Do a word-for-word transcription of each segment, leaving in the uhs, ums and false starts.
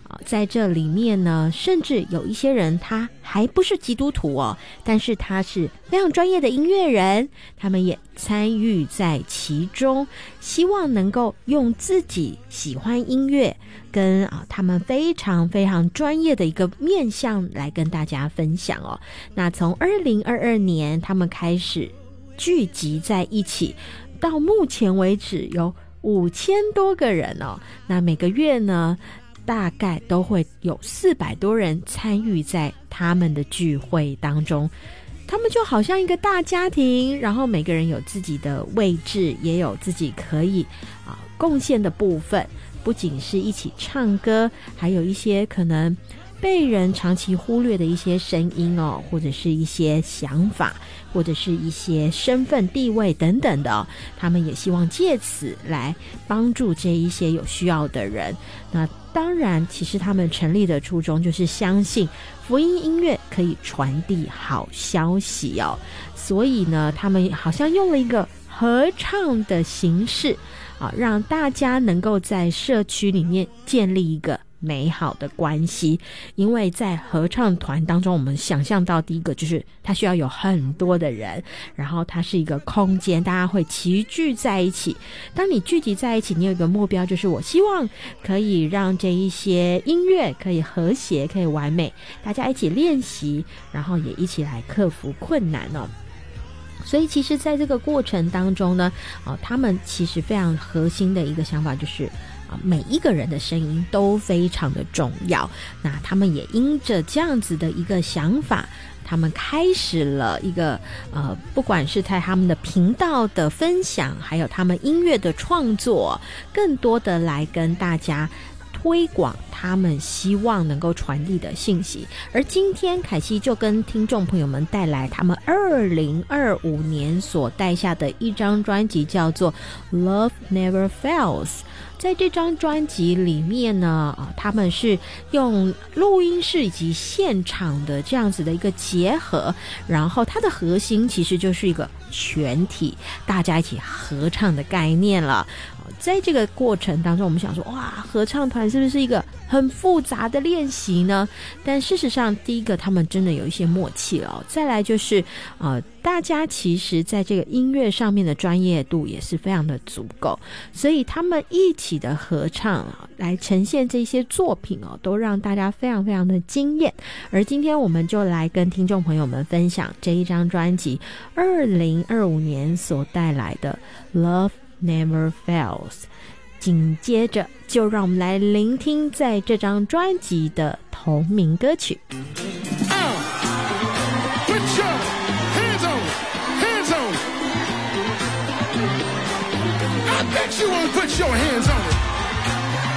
在这里面呢，甚至有一些人他还不是基督徒哦，但是他是非常专业的音乐人，他们也参与在其中，希望能够用自己喜欢音乐跟啊他们非常非常专业的一个面向来跟大家分享哦。那从二零二二年他们开始聚集在一起，到目前为止有五千多个人哦。那每个月呢，大概都会有四百多人参与在他们的聚会当中。他们就好像一个大家庭，然后每个人有自己的位置，也有自己可以啊贡献的部分。不仅是一起唱歌，还有一些可能被人长期忽略的一些声音哦，或者是一些想法，或者是一些身份地位等等的哦，他们也希望借此来帮助这一些有需要的人。那当然，其实他们成立的初衷就是相信福音音乐可以传递好消息哦，所以呢，他们好像用了一个合唱的形式啊，让大家能够在社区里面建立一个美好的关系。因为在合唱团当中，我们想象到第一个就是它需要有很多的人，然后它是一个空间，大家会齐聚在一起。当你聚集在一起，你有一个目标，就是我希望可以让这一些音乐可以和谐，可以完美，大家一起练习，然后也一起来克服困难哦。所以其实在这个过程当中呢，哦，他们其实非常核心的一个想法就是啊，每一个人的声音都非常的重要。那他们也因着这样子的一个想法，他们开始了一个呃，不管是在他们的频道的分享，还有他们音乐的创作，更多的来跟大家推广他们希望能够传递的信息。而今天凯西就跟听众朋友们带来他们二零二五年所带下的一张专辑，叫做 Love Never Fails。在这张专辑里面呢，啊，他们是用录音室以及现场的这样子的一个结合，然后它的核心其实就是一个全体大家一起合唱的概念了。在这个过程当中，我们想说，哇，合唱团是不是一个很复杂的练习呢？但事实上，第一个他们真的有一些默契了，再来就是呃，大家其实在这个音乐上面的专业度也是非常的足够，所以他们一起的合唱啊，来呈现这些作品哦，都让大家非常非常的惊艳。而今天我们就来跟听众朋友们分享这一张专辑二零二五年所带来的 Love Never Fails。 紧接着就让我们来聆听在这张专辑的同名歌曲。 uh, Put your hands on it, hands on it. I bet you won't put your hands on it.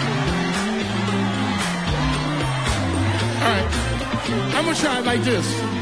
All right, I'm gonna try it like this.